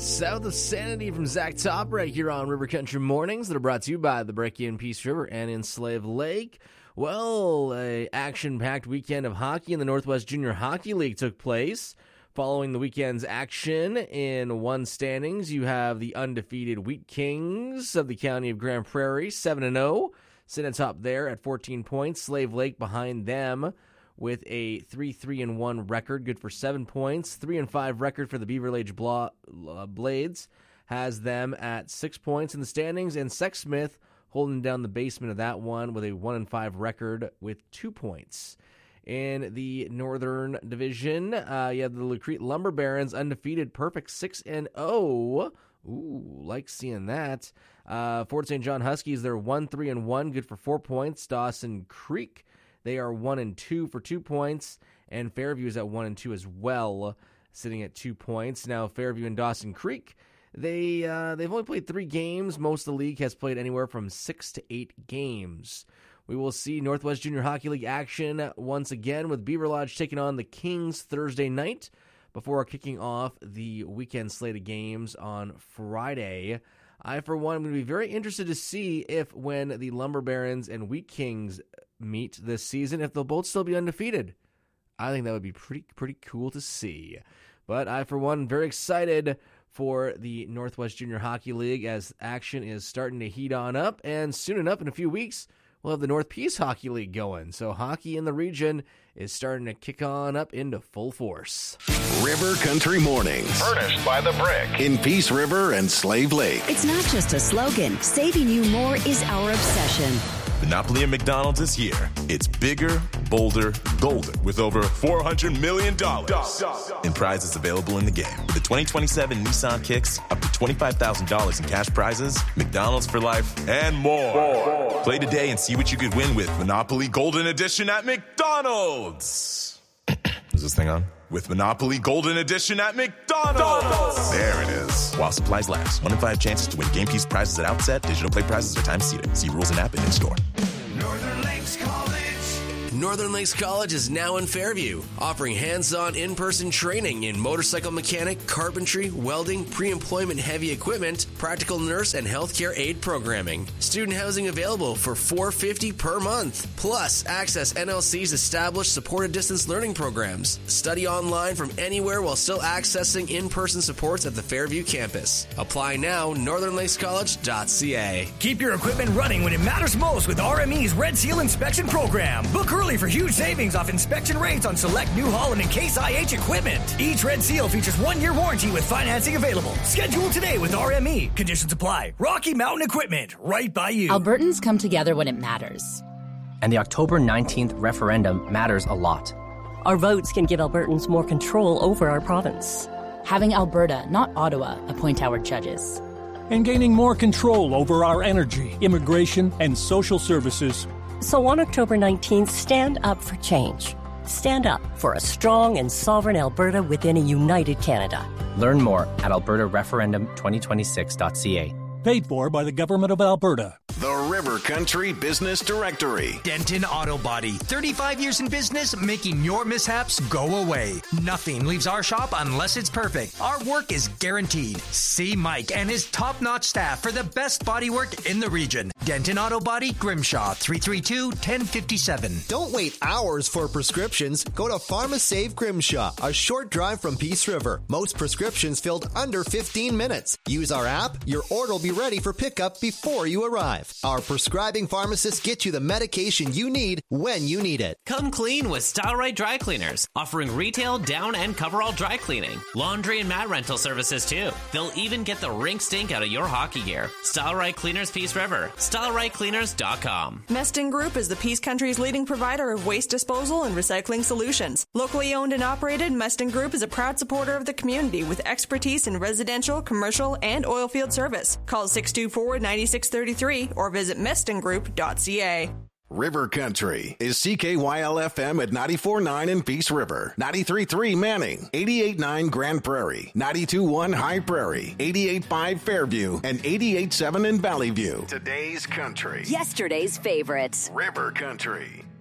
South of Sanity from Zach Top right here on River Country Mornings that are brought to you by the Breccia in Peace River and in Slave Lake. Well, a action-packed weekend of hockey in the Northwest Junior Hockey League took place. Following the weekend's action in one standings, you have the undefeated Wheat Kings of the county of Grand Prairie, 7-0, sitting atop there at 14 points. Slave Lake behind them with a 3-3-1 record, good for 7 points. 3-5 record for the Beaver Lake Blades has them at 6 points in the standings, and Sexsmith holding down the basement of that one with a 1-5 record with 2 points. In the Northern Division, you have the Lacrete Lumber Barons undefeated, perfect 6-0. Ooh, like seeing that. Fort St. John Huskies, they're 1-3-1, good for 4 points. Dawson Creek, they are 1-2 for 2 points, and Fairview is at 1-2 as well, sitting at 2 points. Now, Fairview and Dawson Creek, they've only played 3 games. Most of the league has played anywhere from 6 to 8 games. We will see Northwest Junior Hockey League action once again with Beaver Lodge taking on the Kings Thursday night before kicking off the weekend slate of games on Friday. I, for one, am going to be very interested to see if when the Lumber Barons and Wheat Kings meet this season, if they'll both still be undefeated. I think that would be pretty cool to see. But I, for one, am very excited for the Northwest Junior Hockey League as action is starting to heat on up, and soon enough, in a few weeks, we'll have the North Peace Hockey League going. So hockey in the region is starting to kick on up into full force. River Country Mornings. Furnished by The Brick in Peace River and Slave Lake. It's not just a slogan. Saving you more is our obsession. Monopoly at McDonald's is here. It's bigger, bolder, golden, with over $400 million in prizes available in the game. With the 2027 Nissan Kicks, up to $25,000 in cash prizes, McDonald's for life, and more. Play today and see what you could win with Monopoly Golden Edition at McDonald's. Is this thing on? With Monopoly Golden Edition at McDonald's. There it is. While supplies last. 1 in 5 chances to win game piece prizes at outset. Digital play prizes are time seated. See rules and app and in store. Northern Lakes College. Northern Lakes College is now in Fairview, offering hands-on in-person training in motorcycle mechanic, carpentry, welding, pre-employment heavy equipment, practical nurse, and healthcare aid programming. Student housing available for $450 per month. Plus, access NLC's established supported distance learning programs. Study online from anywhere while still accessing in-person supports at the Fairview campus. Apply now, northernlakescollege.ca. Keep your equipment running when it matters most with RME's Red Seal Inspection Program. Book early for huge savings off inspection rates on select New Holland and Case IH equipment. Each Red Seal features 1-year warranty with financing available. Schedule today with RME. Conditions apply. Rocky Mountain Equipment, right by you. Albertans come together when it matters. And the October 19th referendum matters a lot. Our votes can give Albertans more control over our province. Having Alberta, not Ottawa, appoint our judges. And gaining more control over our energy, immigration, and social services. So on October 19th, stand up for change. Stand up for a strong and sovereign Alberta within a united Canada. Learn more at albertareferendum2026.ca. Paid for by the Government of Alberta. The River Country Business Directory. Denton Auto Body. 35 years in business, making your mishaps go away. Nothing leaves our shop unless it's perfect. Our work is guaranteed. See Mike and his top-notch staff for the best bodywork in the region. Denton Auto Body, Grimshaw, 332-1057. Don't wait hours for prescriptions. Go to PharmaSave Grimshaw, a short drive from Peace River. Most prescriptions filled under 15 minutes. Use our app. Your order will be ready for pickup before you arrive. Our prescribing pharmacists get you the medication you need when you need it. Come clean with Style Right Dry Cleaners, offering retail, down, and coverall dry cleaning. Laundry and mat rental services, too. They'll even get the rink stink out of your hockey gear. Style Right Cleaners Peace River. StyleRightCleaners.com. Meston Group is the Peace Country's leading provider of waste disposal and recycling solutions. Locally owned and operated, Meston Group is a proud supporter of the community with expertise in residential, commercial, and oil field service. Call 624-9633 or visit mestongroup.ca. River Country is CKYL-FM at 94.9 in Peace River, 93.3 Manning, 88.9 Grand Prairie, 92.1 High Prairie, 88.5 Fairview, and 88.7 in Valley View. Today's country. Yesterday's favorites. River Country.